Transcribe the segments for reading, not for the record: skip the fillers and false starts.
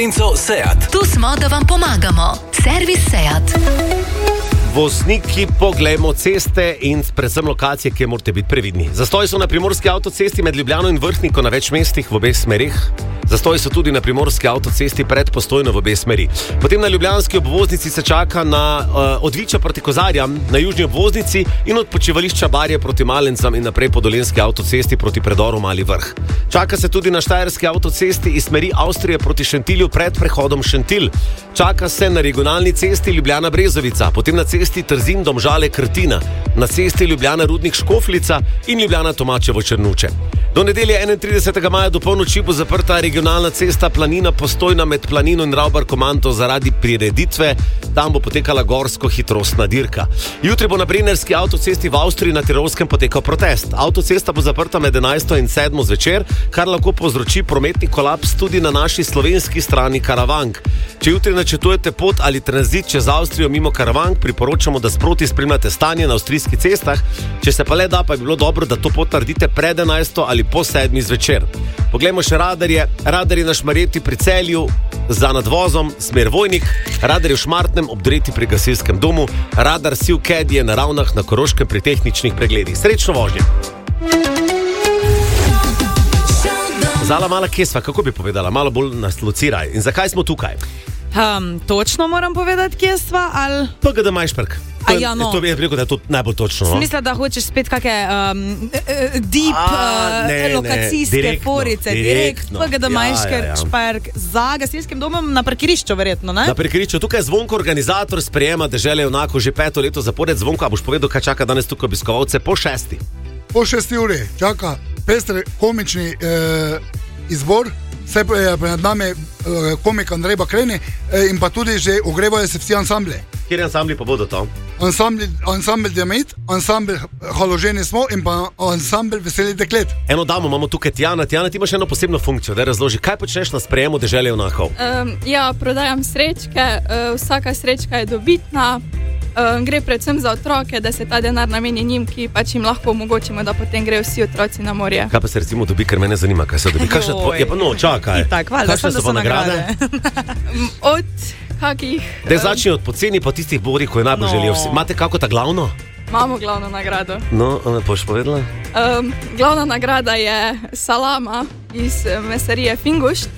Seat. Tu smo, da vam pomagamo. Servis Seat. Vozniki, poglejmo ceste in predvsem lokacije, kjer morate biti previdni. Zastoji so na primorski avtocesti med Ljubljano in Vrhniko na več mestih v obeh smerih. Zastoji so tudi na primorski avtocesti pred Postojno v obe smeri. Potem na ljubljanski obvoznici se čaka na od Viča proti Kozarjam, na južni obvoznici in od počivališča Barje proti Malencam in naprej po dolenski avtocesti proti predoru Mali Vrh. Čaka se tudi na štajerski avtocesti iz smeri Avstrije proti Šentilju pred prehodom Šentilj. Čaka se na regionalni cesti Ljubljana-Brezovica, potem na cesti Trzin-Domžale-Krtina, na cesti Ljubljana-Rudnik-Škofljica in Ljubljana-Tomačevo-Črnuče. Do nedelje 31. maja do polnoči bo zaprta regionalna cesta Planina-Postojna med Planino in Ravbarko-Manto zaradi prireditve. Tam bo potekala gorsko-hitrostna dirka. Jutri bo na Brennerski avtocesti v Avstriji na Tirolskem potekal protest. Avtocesta bo zaprta med 11. in 7. zvečer, kar lahko povzroči prometni kolaps tudi na naši slovenski strani Karavank. Če jutri načrtujete pot ali tranzit čez Avstrijo mimo Karavank, priporočamo, da sproti spremljate stanje na avstrijskih cestah. Če se pa le da, pa je bilo dobro, da to pot naredite pred 11. ali po 7. zvečer. Poglejmo še radarje. Radarji na Šmarjeti pri Celju za nadvozom, smer Vojnik, radarji v Šmartnem ob Dreti pri gasilskem domu, radar Sivked je na Ravnah na Koroškem pri tehničnih pregledih. Srečno vožnje! Zala, mala kesva, kako bi povedala? Malo bolj nas lociraj. In zakaj smo tukaj? Točno moram povedati, kje sva, ali... PGD Majšperk. To bi rekel, da je to najbolj točno. No? Mislim, da hočeš spet kakšne deep lokacijske forice. Direktno. PGD Majšperk za gasilskim domom na parkirišču, verjetno, ne? Na parkirišču. Tukaj je Zvonko, organizator sprejema Dežele junakov, že 5. leto zapored. Zvonko, a boš povedal, kaj čaka danes tukaj obiskovalce po 6. Po 6 uri čaka pester komični izbor. Vse je pred nami komik Andrej Bakreni in pa tudi že ogrevajo se vsi ansambli. Kjer ansambli pa bodo to? Ansambl Diamit, ansambl Haloženi smo in pa ansambl Veselih deklet. Eno damo imamo tukaj Tijana. Tijana, ti imaš eno posebno funkcijo, da razloži, kaj počneš na sprejemu Dežele junakov? Prodajam srečke, vsaka srečka je dobitna. Gre predvsem za otroke, da se ta denar nameni njim, ki pač jim lahko omogočimo, da potem grejo vsi otroci na morje. Kaj pa se recimo dobi, ker mene zanima, kaj se dobi? Čakaj. Kakšne so pa nagrade? Od kakih... Daj začni od poceni pa tistih bori, ko je najbolj želijo vsi. Imate kako ta glavno? Imamo glavno nagrado. No, boš povedala? Glavna nagrada je salama iz mesarije Fingušt.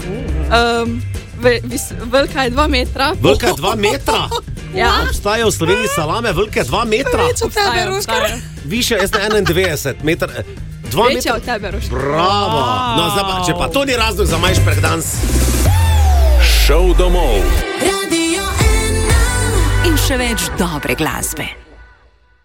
Velika je 2 metra. Velika je 2 metra? Ja. Obstajajo v Sloveniji salame velike 2 metra? Več od tebe, Ruškar. Više, jaz na 91 metra. 2 Večja metra. od tebe, Ruškar. Bravo. No, zdaj pa, če pa to ni razlog za Majšperk danes. Šov domov. Radio 1. In še več dobre glasbe.